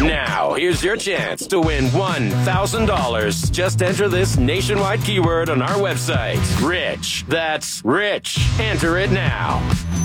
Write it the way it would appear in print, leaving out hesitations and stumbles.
Now, here's your chance to win $1,000. Just enter this nationwide keyword on our website. Rich. That's rich. Enter it now.